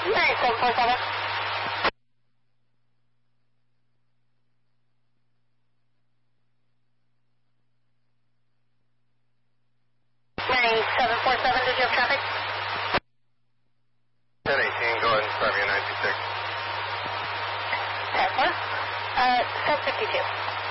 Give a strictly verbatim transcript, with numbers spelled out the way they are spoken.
nine seven four seven. nine seven four seven, did you have traffic? ten eighteen, go ahead and start me at nine two six. Tesla. Uh, set fifty-two.